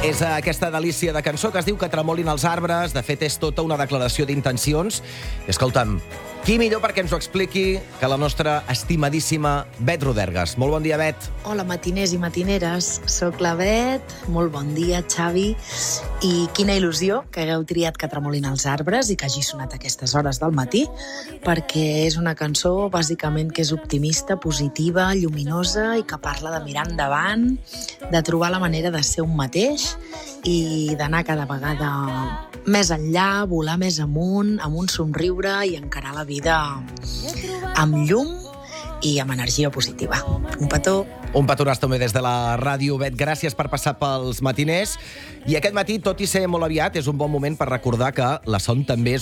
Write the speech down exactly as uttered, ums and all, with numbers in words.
És aquesta delícia de cançó que es diu Que tremolin els arbres. De fet, és tota una declaració d'intencions. I escolta'm, qui millor perquè ens ho expliqui que la nostra estimadíssima Bet Rodergas. Molt bon dia, Bet. Hola, matiners i matineres. Soc la Bet. Molt bon dia, Xavi. I quina il·lusió que hagueu triat Que tremolin els arbres i que hagi sonat a aquestes hores del matí, perquè és una cançó, bàsicament, que és optimista, positiva, lluminosa i que parla de mirar endavant, de trobar la manera de ser un mateix i d'anar cada vegada més enllà, volar més amunt, amb un somriure i encarar la vida amb llum i amb energia positiva. Un petó. Un petonàs també des de la ràdio. Bet, gràcies per passar pels matiners. I aquest matí, tot i ser molt aviat, és un bon moment per recordar que la son també és